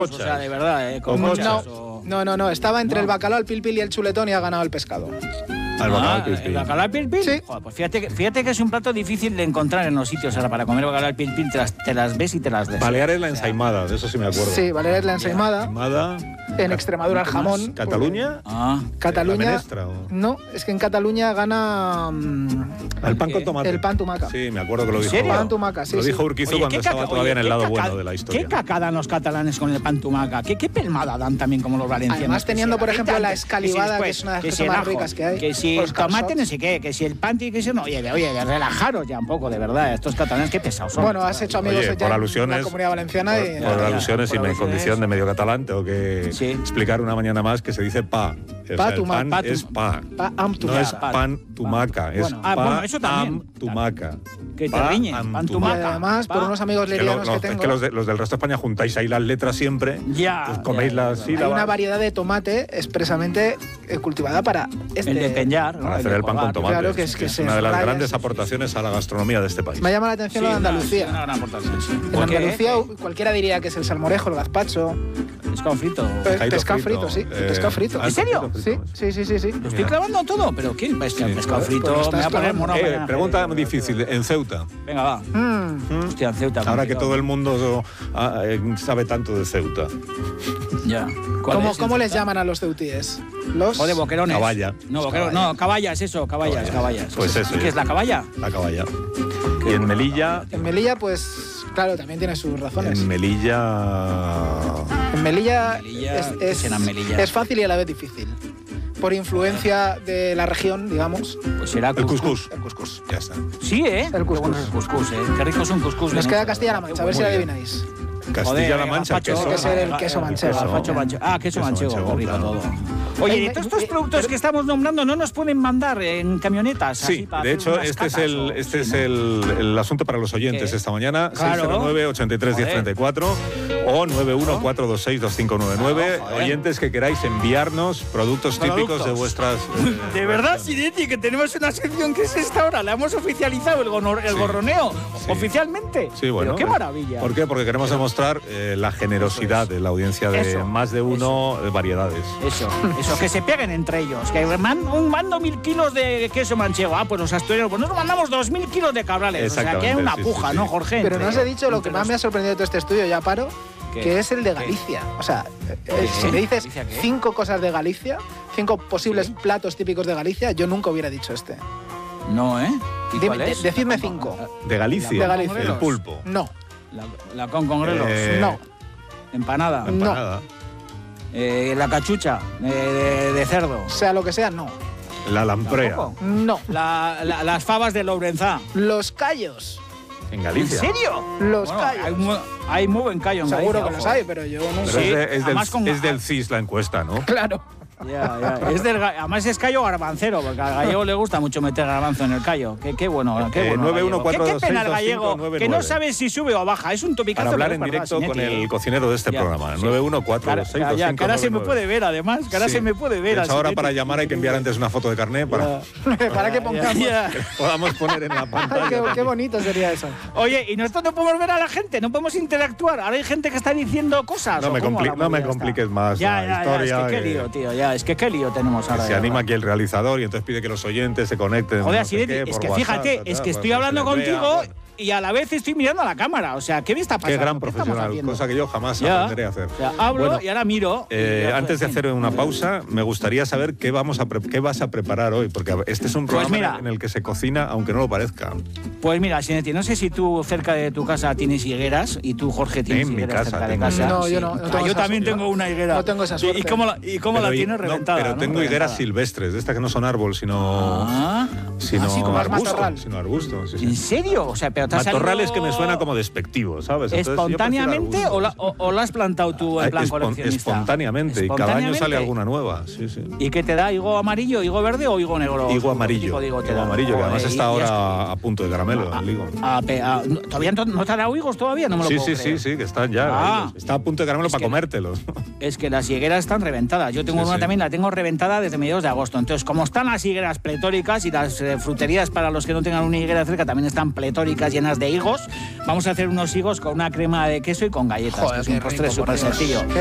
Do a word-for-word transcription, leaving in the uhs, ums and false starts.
O sea, de verdad, ¿eh? Con Con muchas, no, o... no, no, no. Estaba entre no. el bacalao, el pil pil y el chuletón y ha ganado el pescado. Ah, Al bacalao al pil pil. ¿El bacalao al pil pil? Sí. Joder, pues fíjate que, fíjate que es un plato difícil de encontrar en los sitios. Ahora, para comer bacalao al pil pil te las, te las ves y te las des. Baleares la ensaimada, de eso sí me acuerdo. Sí, Baleares la ensaimada. Ensaimada. En Extremadura el jamón. ¿Cataluña? Ah. Cataluña. ¿La menestra, o? No, es que en Cataluña gana. Mmm, el pan con tomate. El pan tumaca. Sí, me acuerdo que lo dijo. ¿En serio? Pan tumaca, sí. Lo dijo sí. Urquizu Oye, cuando ¿qué estaba caca- todavía oye, en el qué lado caca- bueno de la historia. ¿Qué caca dan los catalanes con el pan tumaca? ¿Qué, qué pelmada dan también como los valencianos? Además, teniendo, por ejemplo, la escalivada, que que, es una de las que cosas si el más ajo, ricas que hay. que si Los el tomate calçots. no sé qué, que si el pan tiene que ser... No, oye, oye, relajaros ya un poco, de verdad. Estos catalanes, qué pesados son. Bueno, has hecho amigos Oye, ya por en alusiones, la Comunidad Valenciana por, y... por Ya, alusiones por y mi alusiones. condición de medio catalán tengo que Sí. explicar una mañana más que se dice pa. O Pa sea, el tumaca. pan Pa es tum- pa. Pa am No tumaca. es pan tumaca, es Bueno. Ah, pa bueno, eso también. am tumaca. Que te Pa riñes, am pan Y tumaca. tumaca. además, por Pa. unos amigos Que, lo- lerianos los, que es tengo... que los, de- los del resto de España juntáis ahí las letras siempre, Ya, pues ya, coméis ya, las ya. Hay sílabas una variedad de tomate expresamente eh, cultivada para este... El de peñar, ¿no? para hacer el pan con cobar. tomate. Claro, que es que se una de las raya, grandes sí, sí, aportaciones a la gastronomía de este país. Me llama la atención Sí, lo de una- Andalucía. Una gran aportación, sí. En ¿Por qué? Andalucía cualquiera diría que es el salmorejo, el gazpacho, Pescado frito. pe- Pescadito pescado frito, sí, eh, pescado frito. ah, ¿En serio? pescado Sí, frito. sí, sí, sí, sí. Lo estoy clavando todo, pero ¿qué? Es que el Sí. pescado Pues frito estás me va a poner clavando. mono. Eh, mañana. pregunta muy difícil, en Ceuta. Venga, va. Mm. Hostia, en Ceuta. Ahora que complicado. todo el mundo ah, eh, sabe tanto de Ceuta. Ya. ¿Cuál ¿Cómo, es? ¿Cómo les llaman a los ceutíes? Los... Joder, boquerones. Caballa. No, boquero- no, caballas, eso, caballas, caballas. Pues eso, ¿Y qué ya. es la caballa? La caballa. Y en Melilla, En Melilla, pues, claro, también tiene sus razones. en Melilla... En Melilla, Melilla, es, ¿qué es- será en Melilla? es fácil y a la vez difícil. Por influencia de la región, digamos. Pues será El cuscús. El cuscús. Ya está. Sí, ¿eh? El Qué cuscús. bueno es el cuscús, ¿eh? Qué rico es un cuscús. Nos bien queda hecho. Castilla-La Mancha, a ver si Muy la bien. adivináis. Castilla-La Mancha, gazpacho, queso. Tiene que ser el ah, queso ah, manchego. gazpacho manchego. Ah, queso Queso manchego, manchego, qué rico claro. todo. Oye, Ay, de todos me- estos me- productos pero- que estamos nombrando no nos pueden mandar en camionetas. así Sí, para de hacer hecho, unas este es catas el, o- este es sí, ¿no? el, el asunto para los oyentes ¿Qué? esta mañana. Claro. seis cero nueve, ochenta y tres, diez treinta y cuatro o nueve uno cuatro dos seis dos cinco nueve nueve. No, joder. Oyentes que queráis enviarnos productos típicos Productos. de vuestras... eh, De verdad, regiones. Sinetti, que tenemos una sección que es esta hora. La hemos oficializado, el, gonor- el Sí. gorroneo, Sí. oficialmente. Sí, bueno. Pero qué maravilla. ¿Por qué? Porque queremos demostrar eh, la generosidad de la audiencia de Eso, más de uno eh, variedades. Eso, eso, que se peguen entre ellos. Que man- un mando mil kilos de queso manchego. Ah, pues los asturianos, pues nosotros mandamos dos mil kilos de cabrales. O sea, que hay una Exactamente, sí, puja, sí, ¿no, sí. Jorge? Pero Entre- no os he dicho lo entre que más los- me ha sorprendido de todo este estudio, ya paro, ¿Qué? que es el de ¿Qué? Galicia. O sea, eh, ¿Qué? si me dices ¿Galicia qué? cinco cosas de Galicia, cinco posibles Sí. platos típicos de Galicia, yo nunca hubiera dicho este. No, ¿eh? ¿Y Dime- cuál de- es? decidme La con- cinco. De Galicia, De Galicia. el pulpo. No, La, la con congrelos. Eh, no, Empanada. no. Empanada. Eh, la cachucha eh, de, de cerdo. Sea lo que sea, no. La lamprea. Tampoco. No. La- la- las fabas de Lourenzá. Los callos. En ¿En Galicia. serio? Los Bueno, callos. Hay, mu- hay muy buen callo en Seguro Galicia, que los ojo. hay, pero yo no Pero sé. Sí, es, de- es del, además con- es del C I S la encuesta, ¿no? Claro. Ya, ya. Es del, ga- además es callo garbancero, porque al gallego le gusta mucho meter garbanzo en el callo. Qué, qué bueno, qué Eh, bueno. nueve el uno gallego. cuatro ¿Qué, dos qué pena seis el dos cinco gallego, nueve que no nueve. sabe si sube o baja. Es un topicazo. Para hablar pero en es verdad, directo con Sinetti. el cocinero de este Ya, programa. sí. nueve uno cuatro Cara- dos seis dos ya, cinco que ahora se me nueve puede nueve. ver, además. Que ahora Sí. se me puede ver. De a hecho, ahora Sinetti. para llamar hay que enviar antes una foto de carnet para Para que Ya, pongamos. ya. que podamos poner en la Ay, pantalla. qué, qué también. bonito sería eso. Oye, y nosotros no podemos ver a la gente, no podemos interactuar. Ahora hay gente que está diciendo cosas. No ¿o me, cómo? compli- La no me movida compliques está. más Ya, la ya, ya, historia. es que qué que- lío, tío. Ya, es que qué lío tenemos que ahora. se de anima verdad. aquí el realizador y entonces pide que los oyentes se conecten. Joder, no sé Sinetti, qué, es por que WhatsApp, fíjate, tal, es que para estoy se hablando les vea, contigo bueno. y a la vez estoy mirando a la cámara. O sea, ¿qué me está pasando? Qué gran ¿Qué estamos profesional, haciendo? cosa que yo jamás Ya. aprenderé a hacer. O sea, hablo Bueno, y ahora miro. Eh, y ya, antes de en fin. hacer una pausa, me gustaría saber qué vamos a pre- qué vas a preparar hoy, porque este es un Pues programa mira. en el que se cocina, aunque no lo parezca. Pues mira, Sinetti, no sé si tú cerca de tu casa tienes higueras y tú, Jorge, tienes En mi higueras casa cerca de tengo. casa. No, yo Sí. no, no Ah, tengo yo esa también suerte. tengo una higuera. No tengo esa ¿Y- suerte. ¿Y cómo la, y cómo Pero la y- tienes no, reventada? pero ¿no? tengo higueras Reventada. silvestres, de estas que no son árbol, sino, Ah, sino así como arbusto. matorral. Sino arbusto, sí, sí. ¿En serio? O sea, pero te ha Matorral salido es que me suena como despectivo, ¿sabes? Entonces, yo prefiero ¿espontáneamente arbusto. o, la, o, o la has plantado tú en Ay, plan espon- coleccionista? Espontáneamente, y cada año sale ¿Espontáneamente? alguna nueva. Sí, sí. ¿Y qué te da? ¿Higo amarillo, higo verde o higo negro? Higo ¿Qué amarillo. tipo de higo te Higo da? amarillo, que Joder, además y- está y ahora a punto de caramelo, el higo. has- a pe- a- no, ¿Todavía no, no te ha dado higos todavía? No me lo Sí, puedo sí, creer. sí, sí, que están ya. Ah. higos. Está a punto de caramelo Es para que- comértelos. Es que las higueras están reventadas. Yo tengo Sí, una sí. también, la tengo reventada desde mediados de agosto. Entonces, como están las higueras pletóricas y las eh, fruterías para los que no tengan una higuera cerca también están pletóricas galletas llenas de higos. Vamos a hacer unos higos con una crema de queso y con galletas. Joder, que es un qué postre rico, súper por Dios. sencillo.